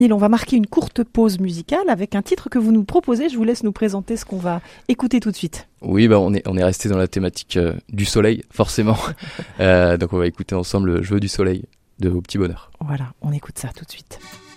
On va marquer une courte pause musicale avec un titre que vous nous proposez. Je vous laisse nous présenter ce qu'on va écouter tout de suite. Oui, on est resté dans la thématique du soleil, forcément. Donc on va écouter ensemble Je veux du soleil de Au Petit Bonheur. Voilà, on écoute ça tout de suite.